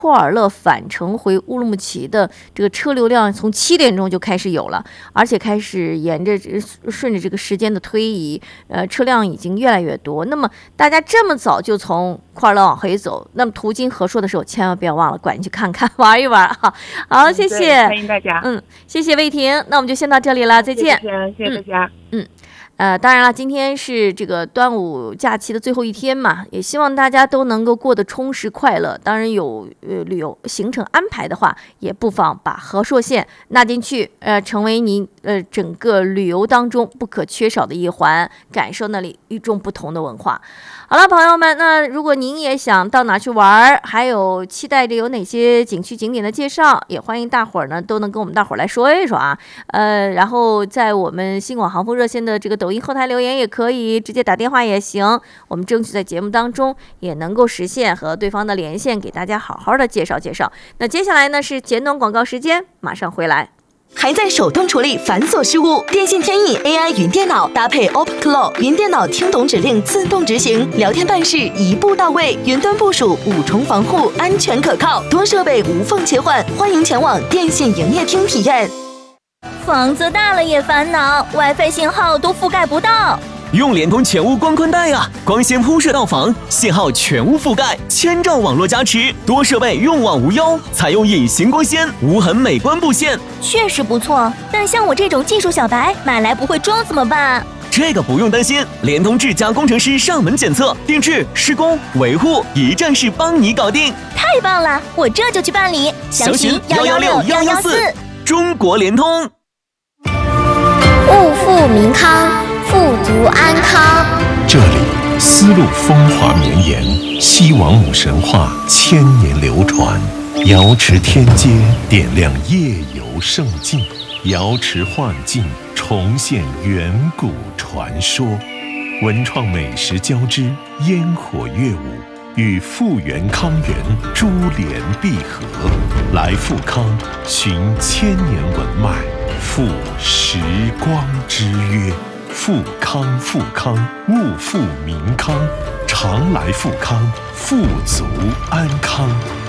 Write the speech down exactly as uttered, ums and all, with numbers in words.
霍尔勒返程回乌鲁木齐的这个车流量从七点钟就开始有了，而且开始沿着顺着这个时间的推移，呃，车辆已经越来越多。那么大家这么早就从库尔勒往回走，那么途经和硕的时候，千万不要忘了赶紧去看看玩一玩哈。好，谢谢， 欢迎大家。 嗯，谢谢魏婷，那我们就先到这里了，再见。 谢谢，谢谢大家。 嗯。嗯呃，当然了，今天是这个端午假期的最后一天嘛，也希望大家都能够过得充实快乐。当然有呃旅游行程安排的话，也不妨把和硕县纳进去，呃，成为您呃整个旅游当中不可缺少的一环，感受那里与众不同的文化。好了，朋友们，那如果您也想到哪去玩，还有期待着有哪些景区景点的介绍，也欢迎大伙儿呢都能跟我们大伙儿来说一说啊。呃，然后在我们新广航风热线的这个抖音后台留言也可以，直接打电话也行，我们争取在节目当中也能够实现和对方的连线，给大家好好的介绍介绍。那接下来呢是简短广告时间，马上回来。 还在手动处理繁琐事务？电信天翼 A I 云电脑搭配 OpenClaw 云电脑，听懂指令自动执行，聊天办事一步到位，云端部署五重防护，安全可靠，多设备无缝切换。欢迎前往电信营业厅体验。 房子大了也烦恼 ，WiFi 信号都覆盖不到。 用联通全屋光宽带啊，光纤铺设到房，信号全屋覆盖，千兆网络加持，多设备用网无忧，采用隐形光纤，无痕美观布线， 确实不错。但像我这种技术小白，买来不会装怎么办？ 这个不用担心，联通智家工程师上门检测、定制、施工、维护，一站式帮你搞定。 太棒了，我这就去办理。 详询幺幺六幺幺四。中国联通。 物富民康，富足安康。 这里丝路风华绵延，西王母神话千年流传。瑶池天街点亮夜游胜境，瑶池幻境重现远古传说。文创美食交织，烟火乐舞与富源康源珠联璧合。来富康，寻千年文脉，赴时光之约。富康富康，物富民康，常来富康，富足安康。